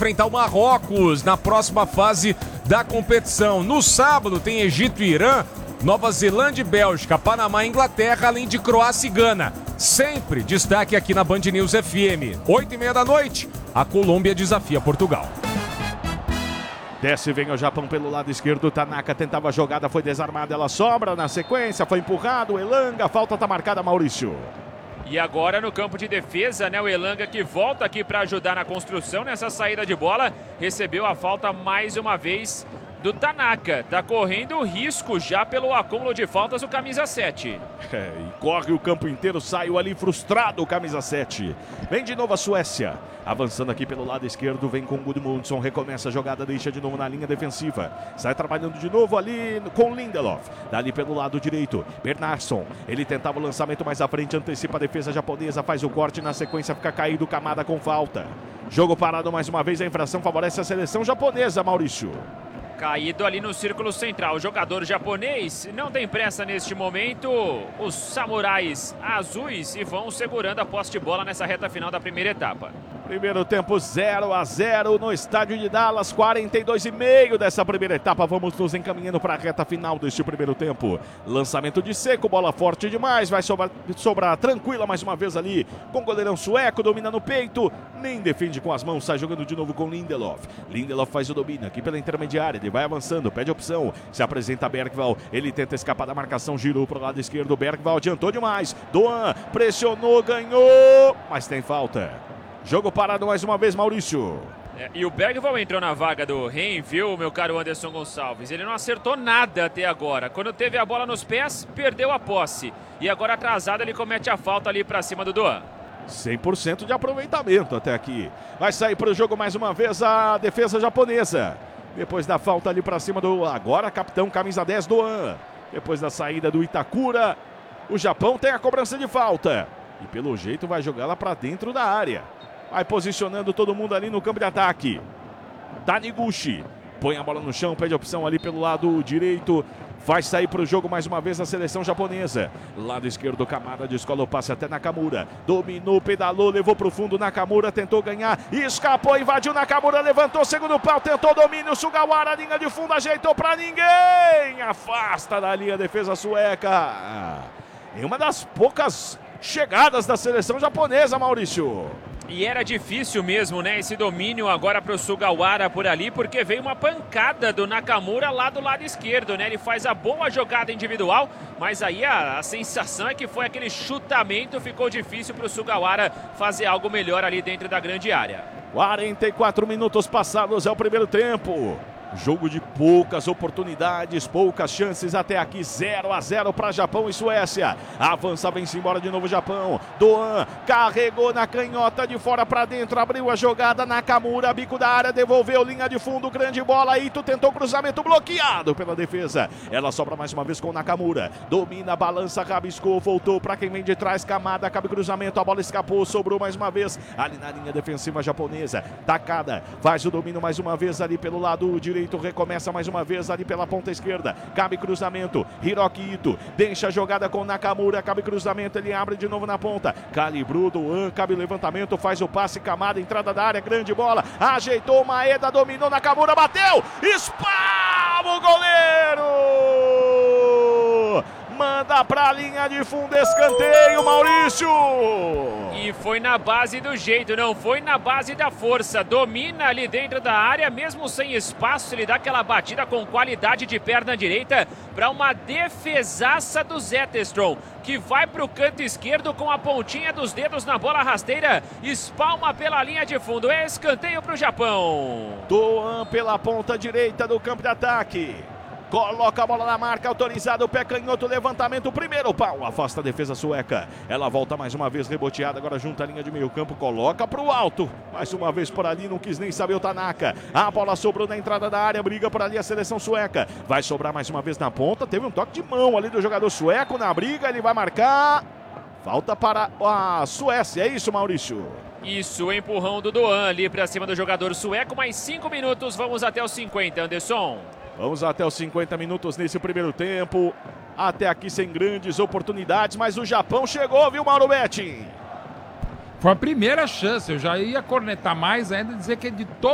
enfrentar o Marrocos na próxima fase da competição. No sábado tem Egito e Irã, Nova Zelândia e Bélgica, Panamá e Inglaterra, além de Croácia e Gana. Sempre destaque aqui na Band News FM. 8h30 da noite, a Colômbia desafia Portugal. Desce, vem o Japão pelo lado esquerdo. Tanaka tentava a jogada, foi desarmada. Ela sobra na sequência, foi empurrado. Elanga, falta tá marcada, Maurício. E agora no campo de defesa, né, o Elanga que volta aqui para ajudar na construção nessa saída de bola. Recebeu a falta mais uma vez do Tanaka. Tá correndo risco já pelo acúmulo de faltas o camisa 7. E corre o campo inteiro, saiu ali frustrado o camisa 7. Vem de novo a Suécia. Avançando aqui pelo lado esquerdo, vem com o Gudmundsson, recomeça a jogada, deixa de novo na linha defensiva. Sai trabalhando de novo ali com Lindelof. Dali pelo lado direito, Bernardsson. Ele tentava o lançamento mais à frente, antecipa a defesa japonesa, faz o corte, na sequência fica caído, Kamada com falta. Jogo parado mais uma vez, a infração favorece a seleção japonesa, Maurício. Caído ali no círculo central, o jogador japonês não tem pressa neste momento. Os samurais azuis e vão segurando a posse de bola nessa reta final da primeira etapa. Primeiro tempo 0-0 no estádio de Dallas, 42,5 dessa primeira etapa. Vamos nos encaminhando para a reta final deste primeiro tempo. Lançamento de Seco, bola forte demais, vai sobrar tranquila mais uma vez ali com o goleirão sueco, domina no peito, nem defende com as mãos, sai jogando de novo com Lindelof. Lindelof faz o domínio aqui pela intermediária, ele vai avançando, pede opção, se apresenta Bergvall, ele tenta escapar da marcação, girou para o lado esquerdo, Bergvall adiantou demais, Doan pressionou, ganhou, mas tem falta. Jogo parado mais uma vez, Maurício. E o Bergvall entrou na vaga do Ren, viu, meu caro Anderson Gonçalves? Ele não acertou nada até agora. Quando teve a bola nos pés, perdeu a posse. E agora atrasado, ele comete a falta ali pra cima do Doan. 100% de aproveitamento até aqui. Vai sair para o jogo mais uma vez a defesa japonesa. Depois da falta ali pra cima do agora capitão camisa 10 Doan. Depois da saída do Itakura, o Japão tem a cobrança de falta. E pelo jeito vai jogar lá pra dentro da área. Vai posicionando todo mundo ali no campo de ataque. Taniguchi põe a bola no chão, pede opção ali pelo lado direito. Vai sair para o jogo mais uma vez a seleção japonesa. Lado esquerdo, Kamada descola o passe até Nakamura. Dominou, pedalou, levou para o fundo. Nakamura tentou ganhar, escapou, invadiu Nakamura, levantou, segundo pau, tentou domínio. Sugawara, linha de fundo, ajeitou para ninguém. Afasta da linha a defesa sueca. Em uma das poucas chegadas da seleção japonesa, Maurício. E era difícil mesmo, né, esse domínio agora para o Sugawara por ali, porque veio uma pancada do Nakamura lá do lado esquerdo, né? Ele faz a boa jogada individual, mas aí a sensação é que foi aquele chutamento, ficou difícil para o Sugawara fazer algo melhor ali dentro da grande área. 44 minutos passados, é o primeiro tempo. Jogo de poucas oportunidades, poucas chances até aqui, 0-0 para Japão e Suécia. Avança, vem-se embora de novo o Japão. Doan carregou na canhota de fora para dentro, abriu a jogada, Nakamura, bico da área, devolveu, linha de fundo, grande bola, Ito tentou cruzamento bloqueado pela defesa. Ela sobra mais uma vez com Nakamura, domina, balança, rabiscou, voltou para quem vem de trás, Kamada, cabe cruzamento, a bola escapou, sobrou mais uma vez ali na linha defensiva japonesa. Takada faz o domínio mais uma vez ali pelo lado direito. Recomeça mais uma vez ali pela ponta esquerda. Cabe cruzamento. Hiroki Ito deixa a jogada com Nakamura. Cabe cruzamento. Ele abre de novo na ponta. Calibrou Doan. Cabe levantamento. Faz o passe. Kamada. Entrada da área. Grande bola. Ajeitou. Maeda dominou. Nakamura bateu. Espalma o goleiro. Manda pra linha de fundo, escanteio, Maurício! E foi na base do jeito, não foi na base da força. Domina ali dentro da área, mesmo sem espaço, ele dá aquela batida com qualidade de perna direita para uma defesaça do Zetterstrom, que vai pro canto esquerdo com a pontinha dos dedos na bola rasteira, espalma pela linha de fundo, é escanteio pro Japão. Doan pela ponta direita do campo de ataque. Coloca a bola na marca, autorizado, o pé canhoto, levantamento, primeiro pau, afasta a defesa sueca. Ela volta mais uma vez, reboteada, agora junta a linha de meio campo, coloca pro alto. Mais uma vez por ali, não quis nem saber o Tanaka. A bola sobrou na entrada da área, briga por ali a seleção sueca. Vai sobrar mais uma vez na ponta, teve um toque de mão ali do jogador sueco na briga, ele vai marcar. Falta para a Suécia, é isso, Maurício? Isso, o empurrão do Doan ali para cima do jogador sueco, mais 5 minutos, vamos até os 50, Anderson. Vamos até os 50 minutos nesse primeiro tempo. Até aqui sem grandes oportunidades, mas o Japão chegou, viu, Mauro Betti? Foi a primeira chance, eu já ia cornetar mais ainda, dizer que de todo